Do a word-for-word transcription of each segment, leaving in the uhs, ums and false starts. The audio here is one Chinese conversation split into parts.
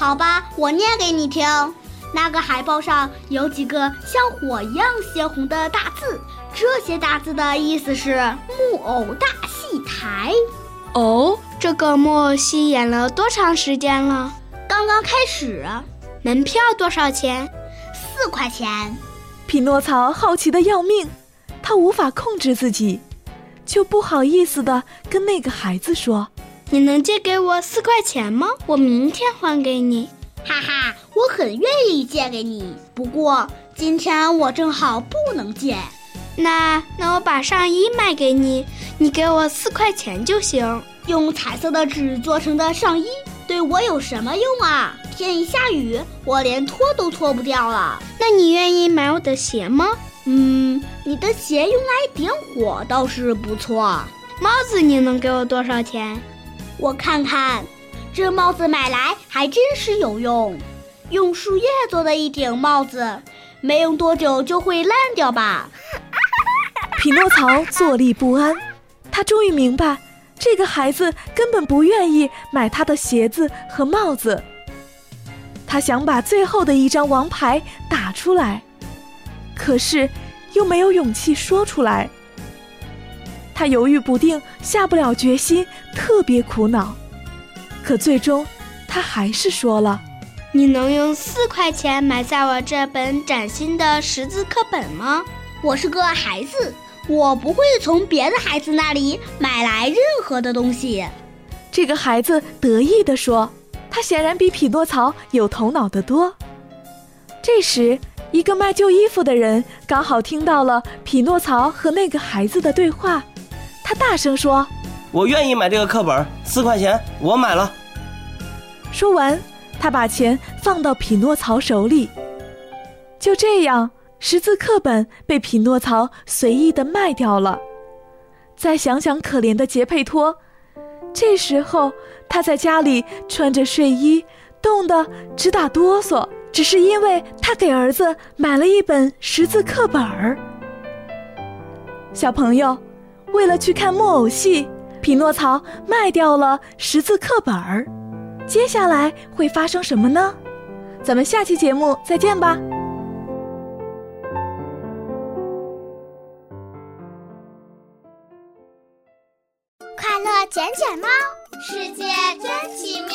好吧，我念给你听。那个海报上有几个像火一样鲜红的大字，这些大字的意思是木偶大戏台。 哦，这个木偶戏演了多长时间了？ 刚刚开始。 门票多少钱？ 四块钱。 匹诺曹好奇的要命，他无法控制自己，就不好意思地跟那个孩子说： 你能借给我四块钱吗？我明天还给你。 哈哈，我很愿意借给你，不过今天我正好不能借。 那那我把上衣卖给你，你给我四块钱就行。 用彩色的纸做成的上衣对我有什么用啊？天一下雨，我连脱都脱不掉了。 那你愿意买我的鞋吗？ 嗯，你的鞋用来点火倒是不错。 帽子你能给我多少钱？ 我看看，这帽子买来还真是有用。用树叶做的一顶帽子，没用多久就会烂掉吧。 匹诺曹坐立不安，他终于明白，这个孩子根本不愿意买他的鞋子和帽子。他想把最后的一张王牌打出来，可是又没有勇气说出来。他犹豫不定，下不了决心，特别苦恼。可最终他还是说了： 你能用四块钱买下我这本崭新的识字课本吗？ 我是个孩子，我不会从别的孩子那里买来任何的东西。 这个孩子得意地说，他显然比匹诺曹有头脑得多。这时，一个卖旧衣服的人刚好听到了匹诺曹和那个孩子的对话，他大声说： 我愿意买这个课本，四块钱，我买了。 说完，他把钱放到匹诺曹手里。就这样，识字课本被匹诺曹随意地卖掉了。再想想可怜的杰佩托，这时候他在家里穿着睡衣，冻得直打哆嗦，只是因为他给儿子买了一本识字课本儿。小朋友，为了去看木偶戏，匹诺曹卖掉了识字课本儿。接下来会发生什么呢？咱们下期节目再见吧。 快乐卷卷猫，世界真奇妙。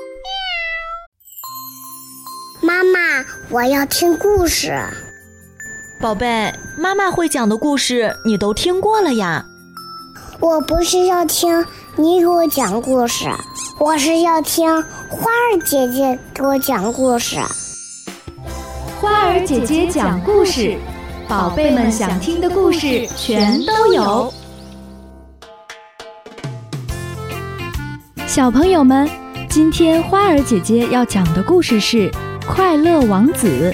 妈妈，我要听故事。 宝贝，妈妈会讲的故事你都听过了呀。 我不是要听你给我讲故事，我是要听花儿姐姐给我讲故事。 花儿姐姐讲故事，宝贝们想听的故事全都有。小朋友们，今天花儿姐姐要讲的故事是《快乐王子》。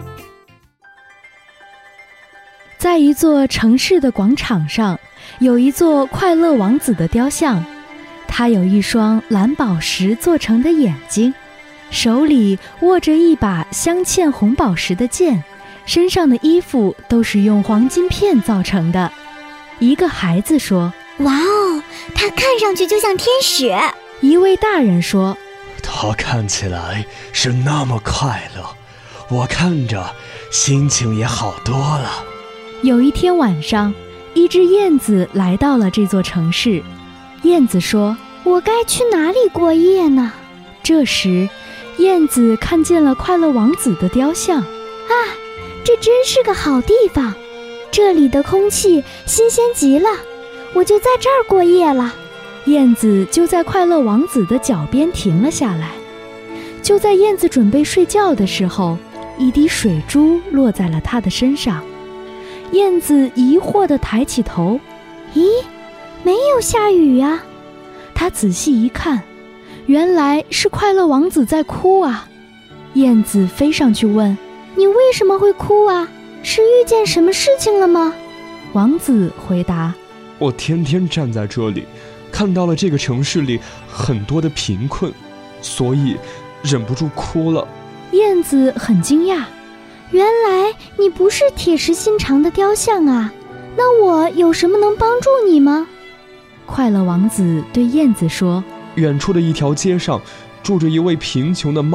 在一座城市的广场上，有一座快乐王子的雕像，他有一双蓝宝石做成的眼睛，手里握着一把镶嵌红宝石的剑，身上的衣服都是用黄金片造成的。一个孩子说： 哇哦，他看上去就像天使。 一位大人说： 他看起来是那么快乐，我看着心情也好多了。 有一天晚上，一只燕子来到了这座城市。燕子说：我该去哪里过夜呢？这时，燕子看见了快乐王子的雕像。啊，这真是个好地方，这里的空气新鲜极了，我就在这儿过夜了。燕子就在快乐王子的脚边停了下来。就在燕子准备睡觉的时候，一滴水珠落在了她的身上。燕子疑惑地抬起头，咦，没有下雨呀。她仔细一看，原来是快乐王子在哭啊。燕子飞上去问：你为什么会哭啊？是遇见什么事情了吗？王子回答： 我天天站在这里，看到了这个城市里很多的贫困，所以忍不住哭了。 燕子很惊讶，原来你不是铁石心肠的雕像啊，那我有什么能帮助你吗？快乐王子对燕子说： 远处的一条街上住着一位贫穷的